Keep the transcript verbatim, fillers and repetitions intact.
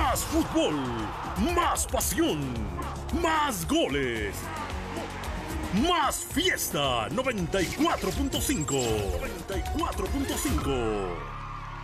Más fútbol, más pasión, más goles, más fiesta. noventa y cuatro punto cinco. noventa y cuatro punto cinco.